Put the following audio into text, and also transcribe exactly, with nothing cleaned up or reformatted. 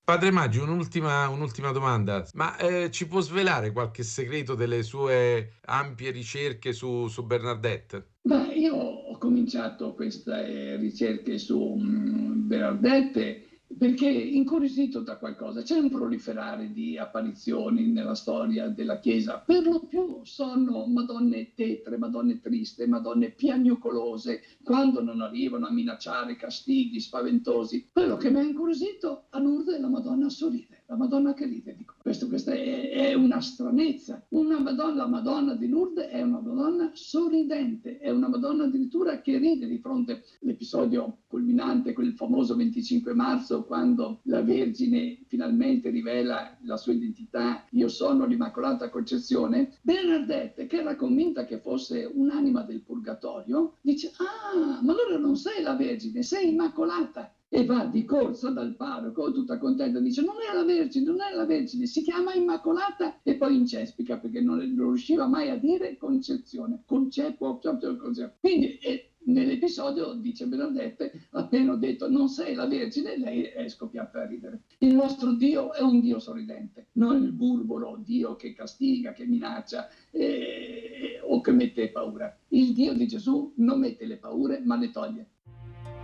Padre Maggi, un'ultima, un'ultima domanda, ma eh, ci può svelare qualche segreto delle sue ampie ricerche su, su Bernadette? Beh, io ho cominciato queste ricerche su mm, Bernadette perché incuriosito da qualcosa. C'è un proliferare di apparizioni nella storia della Chiesa, per lo più sono Madonne tetre, Madonne triste, Madonne piagnucolose, quando non arrivano a minacciare castighi spaventosi. Quello che mi ha incuriosito a Lourdes è la Madonna sorride, la Madonna che ride. Dico, questo, questa è, è una stranezza. Una Madonna, la Madonna di Lourdes è una Madonna sorridente, è una Madonna addirittura che ride di fronte all'episodio culminante, quel famoso venticinque marzo, quando la Vergine finalmente rivela la sua identità: io sono l'Immacolata Concezione. Bernadette, che era convinta che fosse un'anima del purgatorio, dice: ah, ma allora non sei la Vergine, sei Immacolata. E va di corsa dal parroco tutta contenta, dice: non è la Vergine, non è la Vergine, si chiama Immacolata. E poi incespica perché non, non riusciva mai a dire Concezione, conceppo proprio così. Quindi eh, nell'episodio dice Bernadette, appena ho detto non sei la Vergine, lei è scoppiata a ridere. Il nostro Dio è un Dio sorridente, non il burbero Dio che castiga, che minaccia eh, o che mette paura. Il Dio di Gesù non mette le paure ma le toglie.